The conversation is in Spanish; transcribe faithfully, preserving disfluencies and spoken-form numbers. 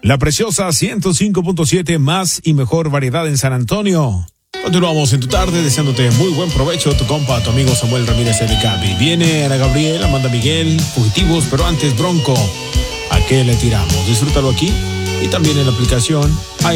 La preciosa ciento cinco punto siete, más y mejor variedad en San Antonio. Continuamos en tu tarde, deseándote muy buen provecho. Tu compa, tu amigo Samuel Ramírez El Capi. Viene Ana Gabriel, Amanda Miguel, Fugitivos, pero antes Bronco. ¿A qué le tiramos? Disfrútalo aquí y también en la aplicación